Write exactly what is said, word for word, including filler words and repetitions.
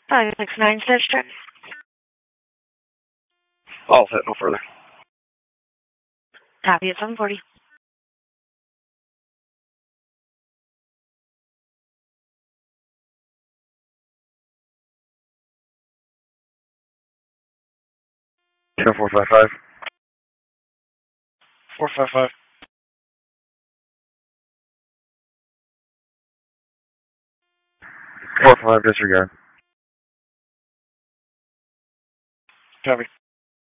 five six nine sister. All set, no further. Copy at seven forty. ten four five five. four five five. four five, disregard. Copy.